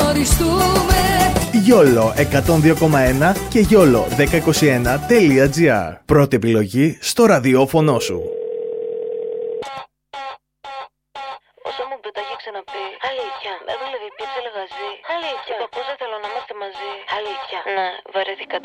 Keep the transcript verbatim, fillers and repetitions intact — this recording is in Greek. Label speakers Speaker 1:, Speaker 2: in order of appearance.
Speaker 1: γνωριστούμε.
Speaker 2: Γιόλο εκατόν δύο κόμμα ένα και γιόλο δέκα είκοσι ένα τελεία τζι άρ. Πρώτη επιλογή στο ραδιόφωνο σου.
Speaker 3: Όσο μου το έχει ξαναπεί. Αλήθεια. Δεν δουλεύει πίτσα λεγαζί. Αλήθεια. Το πώς δεν θέλω να είμαστε μαζί. Αλήθεια. Ναι, βαρέθηκα